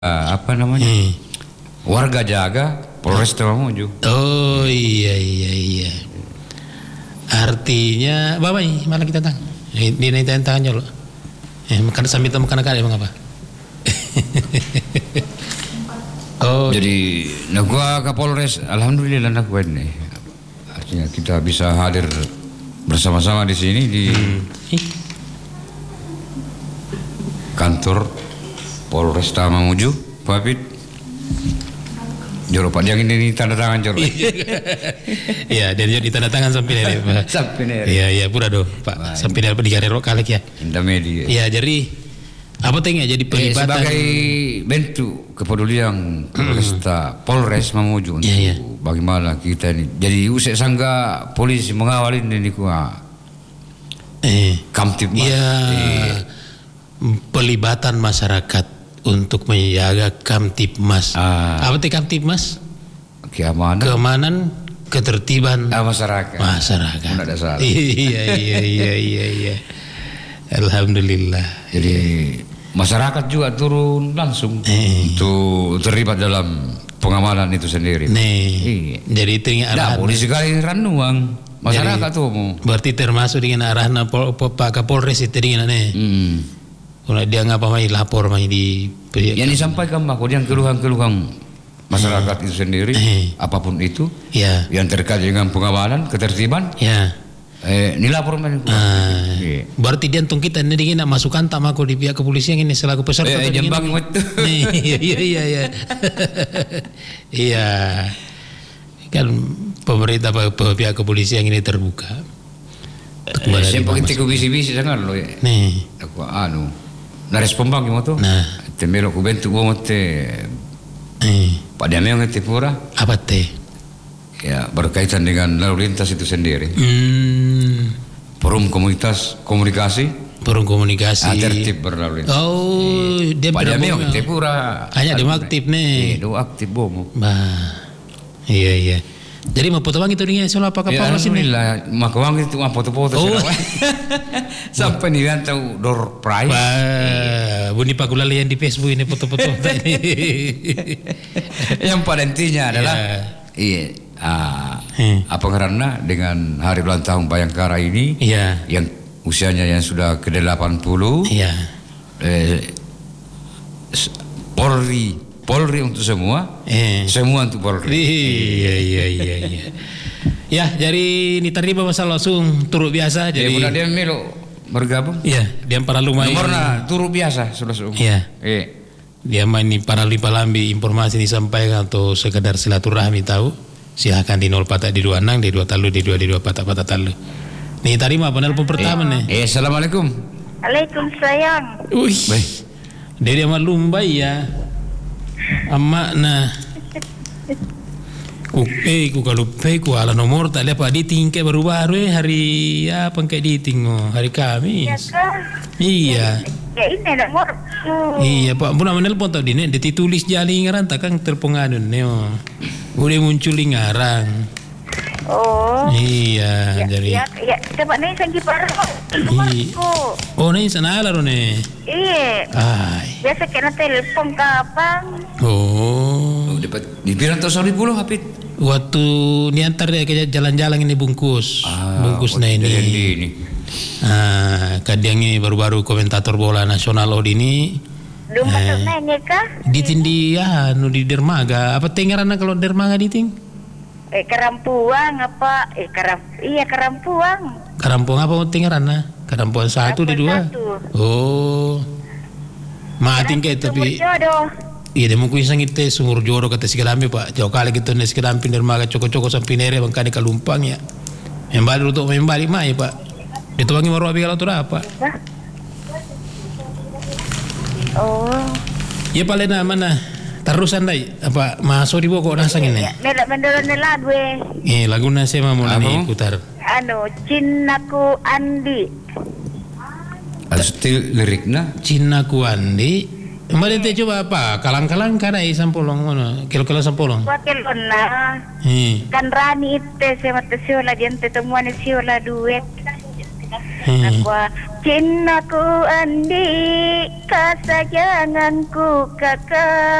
apa namanya? Warga jaga Polres Mamuju. Oh iya. Artinya Bapak ini malah kita tang. Di tangannya lo. Makan sambil makan kali emang apa? Oh. Jadi gua ke Polres, alhamdulillah nak gua ini. Artinya kita bisa hadir bersama-sama di sini di kantor Polres Mamuju, Pak Pit. Joro Pak jangan ini tanda tangan Joro. Iya, dari tanda tangan sampai dari Pak. Sampai dari. Iya, pura do Pak. Sampai dari di garero kali ya. Indah media. Iya, jadi apa tengah jadi pelibatan sebagai bentuk kepedulian Polres Mamuju untuk bagaimana kita ini. Jadi usai sangga polisi mengawal ini kuah. Kamtipmas. Iya. Pelibatan masyarakat untuk menjaga Kamtipmas. Apa itu Kamtipmas? Keamanan, ketertiban masyarakat. Tidak ada salah. Iya. Alhamdulillah. Jadi masyarakat juga turun langsung untuk terlibat dalam pengamanan itu sendiri. Jadi itu arahan. Polisi kali ranuang masyarakat tuh. Berarti termasuk dengan arahan Pak Kapolres itu dengan kalau dia ngapa mai lapor mai di yang disampaikan aku yang keluhan-keluhan masyarakat itu sendiri apapun itu yang terkait dengan pengamanan ketertiban nilapor mai. Berarti dia antung kita ini dengan masukan tak aku di pihak kepolisian ini selaku peserta jambang itu. Iya kan pemerintah pihak kepolisian ini terbuka. Saya pakai tiku bisi-bisi sangat loh ya. Aku na respon bang mo to. Temelo ko bentuk mo te. Pada memang itu pura. Apa teh? Ya berkaitan dengan lalu lintas itu sendiri. Forum komunikasi. Tertib berlalu lintas. Oh, dia pada memang itu pura. Hanya dia aktif nih. Do aktif bomo. Iya. Jadi mau foto bang itu dengan soal apa kapal sini? Alhamdulillah, makawang itu foto-foto sampai nih kan tahu door prize. Bunyi pakulala yang di Facebook ini foto-foto ini. Yang pada intinya adalah apa karena dengan hari ulang tahun Bayangkara ini, yang usianya yang sudah ke-80, Polri untuk semua, semua untuk Polri. Iya. Ya, jadi ini terima masalah langsung turut biasa. Jadi mudah dia melo bergabung. Iya, dia para lumayan. Nomornya turut biasa sudah. Iya. Dia main di para limpa-lambi informasi disampaikan atau sekedar silaturahmi tahu. Silakan di 04 di 26 di 2 talu di 2 di 2 patah talu. Nih terima penelpon pertama nih. Assalamualaikum. Waalaikumsalam. Baik. Dia malum ya. Amma na ku kalau ku ala nomor tak lepas diting ke baru-baru hari apa kayak diting hari Kamis. Iya. Ya ini nomor. Iya Pak, mau menelpon tau dini, ditulis jali ngaran tak kan terpengadun neo. Udah muncul ngarang. Oh. Iya, jadi. Ya, coba nih sangki parah. Oh, nih sana lah nih. Iya. Biasa kena telepon kapan? Oh, dapat dibilang tuh 10.000 Hafid. Waktu niantar dia ke jalan-jalan ini bungkus nah ini. Kadang ini baru-baru komentator bola nasional ini. Belum masuk nanya kah? Ditindi di dermaga. Apa tengaran kalau dermaga diting? Karampuang apa? Karampuang. Karampuang apa tengaran? Karampuang 1 di 2. Oh. Mating kayak tapi. Iya, dia mungkin sangit sumur jodoh kata segalambi Pak. Jauh kali gitu nih segalambi dermaga coko-coko sampai nere bangkani kalumpang ya. Membalik untuk membalik mah ya Pak. Dituangi maru abi kalau tuh apa? Oh. Iya paling mana? Terusan dai apa masuk di boko nasang ini? Nela mendoran lagu lagu nasi mau nani putar. Cinnaku Andi. Stil liriknya Cinnaku Andi. Kemarin teh coba apa? Kalang-kalang kada sampulong ngono. Kilo-kilo sampulong. Wakil ona. Kan Rani itu sama tesiola dia temuan tesiola duet. Aku cintaku Andi, kasayanganku kakak.